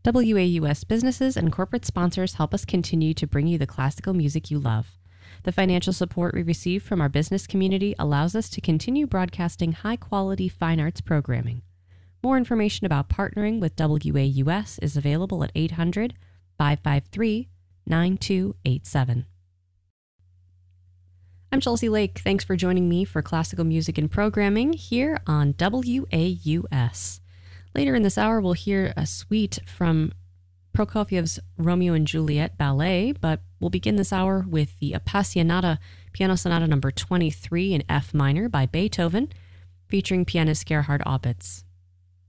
WAUS businesses and corporate sponsors help us continue to bring you the classical music you love. The financial support we receive from our business community allows us to continue broadcasting high-quality fine arts programming. More information about partnering with WAUS is available at 800-553-9287. I'm Chelsea Lake. Thanks for joining me for classical music and programming here on WAUS. Later in this hour, we'll hear a suite from Prokofiev's Romeo and Juliet Ballet, but we'll begin this hour with the Appassionata Piano Sonata No. 23 in F minor by Beethoven, featuring pianist Gerhard Opitz.